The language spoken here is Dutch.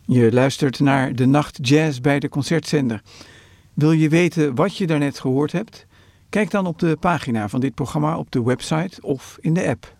Je luistert naar De Nacht Jazz bij de Concertzender. Wil je weten wat je daarnet gehoord hebt? Kijk dan op de pagina van dit programma op de website of in de app.